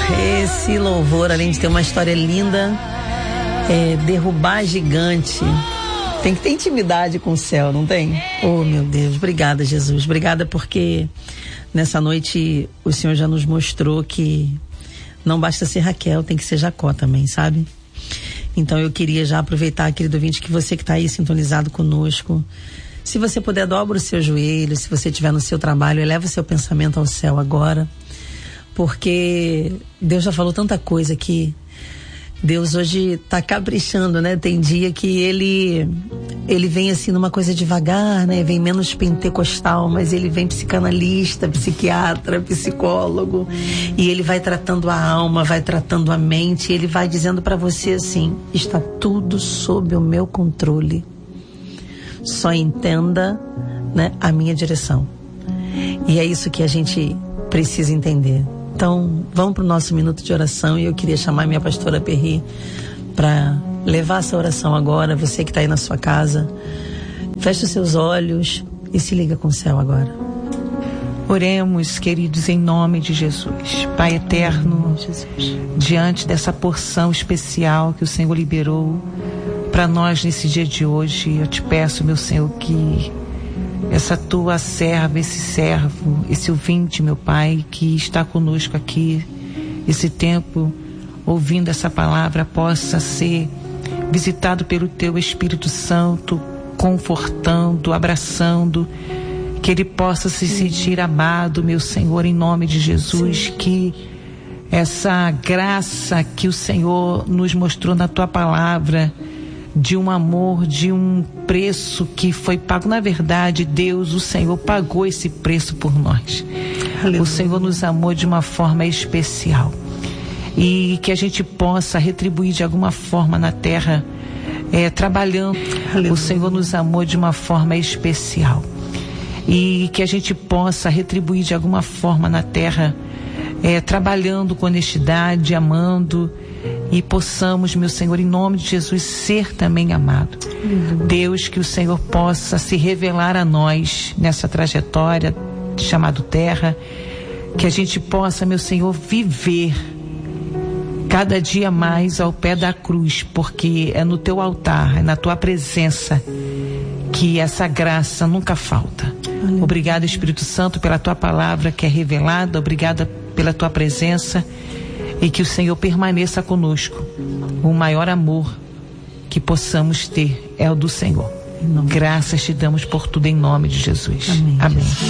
Esse louvor, além de ter uma história linda, é derrubar gigante. Tem que ter intimidade com o céu, não tem? Oh, meu Deus, obrigada, Jesus. Obrigada porque nessa noite o Senhor já nos mostrou que não basta ser Raquel, tem que ser Jacó também, sabe? Então eu queria já aproveitar, querido ouvinte, que você que está aí sintonizado conosco, se você puder, dobra o seu joelho, se você estiver no seu trabalho, eleva o seu pensamento ao céu agora, porque Deus já falou tanta coisa aqui. Deus hoje está caprichando, né? Tem dia que ele vem assim numa coisa devagar, né? Vem menos pentecostal, mas ele vem psicanalista, psiquiatra, psicólogo, e ele vai tratando a alma, vai tratando a mente, e ele vai dizendo para você assim: está tudo sob o meu controle. Só entenda, né, a minha direção. E é isso que a gente precisa entender. Então, vamos para o nosso minuto de oração, e eu queria chamar minha pastora Perri para levar essa oração agora. Você que está aí na sua casa, feche os seus olhos e se liga com o céu agora. Oremos, queridos, em nome de Jesus. Pai eterno, Jesus, diante dessa porção especial que o Senhor liberou para nós nesse dia de hoje, eu te peço, meu Senhor, que essa tua serva, esse servo, esse ouvinte, meu Pai, que está conosco aqui, esse tempo, ouvindo essa palavra, possa ser visitado pelo teu Espírito Santo, confortando, abraçando, que ele possa se sentir amado, meu Senhor, em nome de Jesus, que essa graça que o Senhor nos mostrou na tua palavra, de um amor, de um preço que foi pago. Na verdade, Deus, o Senhor, pagou esse preço por nós. Aleluia. O Senhor nos amou de uma forma especial. E que a gente possa retribuir de alguma forma na terra, trabalhando. Aleluia. O Senhor nos amou de uma forma especial. E que a gente possa retribuir de alguma forma na terra, trabalhando com honestidade, amando, e possamos, meu Senhor, em nome de Jesus, ser também amado. Deus, que o Senhor possa se revelar a nós nessa trajetória chamada terra, que a gente possa, meu Senhor, viver cada dia mais ao pé da cruz, porque é no teu altar, é na tua presença que essa graça nunca falta. Obrigado, Espírito Santo, pela tua palavra que é revelada, obrigada pela tua presença, e que o Senhor permaneça conosco. O maior amor que possamos ter é o do Senhor. Graças te damos por tudo em nome de Jesus. Amém. Amém.